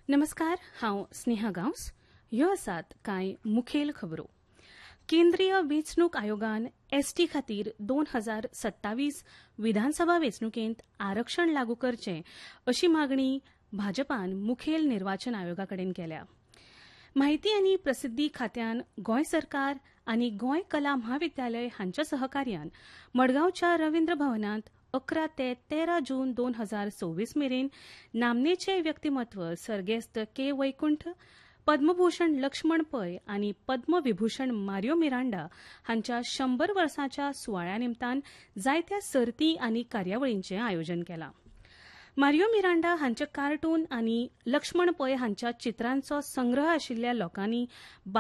नमस्कार, हांव स्नेहा गांवस. ह्यो आसात कांय मुखेल खबरो. केंद्रीय वेंचणूक आयोगान एसटी खातीर 2027 विधानसभा वेंचणुकेंत आरक्षण लागू करचें अशी मागणी भाजपान मुखेल निर्वाचन आयोगाकडेन केल्या. माहिती आनी प्रसिद्धी खात्यान गोंय सरकार आनी गोंय कला म्हाविद्यालय हांच्या सहकार्यान मडगांवच्या रवींद्र भवनांत 11 ते 13 जून 2026 मेरेन नामनेचे व्यक्तिमत्व सर्गेस्त के. वैकुंठ, पद्मभूषण लक्ष्मण पै आनी पद्मविभूषण मारियो मिरांडा हांच्या 100 वर्सांच्या सुवाळ्या निमतान जायत्या सर्ती आनी कार्यावळींचें आयोजन केलां. मारियो मिरांडा हांचे कार्टून आनी लक्ष्मण पै हांच्या चित्रांचो संग्रह आशिल्ल्या लोकांनी